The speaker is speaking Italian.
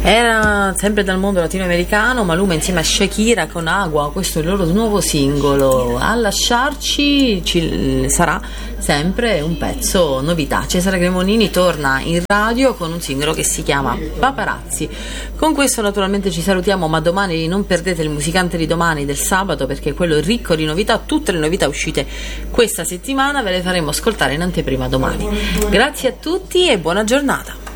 Era sempre dal mondo latinoamericano, Maluma insieme a Shakira con Agua, questo è il loro nuovo singolo. A lasciarci sarà sempre un pezzo novità. Cesare Cremonini torna in radio con un singolo che si chiama Paparazzi. Con questo naturalmente ci salutiamo, ma domani non perdete il Musicante di domani, del sabato, perché quello è ricco di novità. Tutte le novità uscite questa settimana ve le faremo ascoltare in anteprima domani. Grazie a tutti e buona giornata.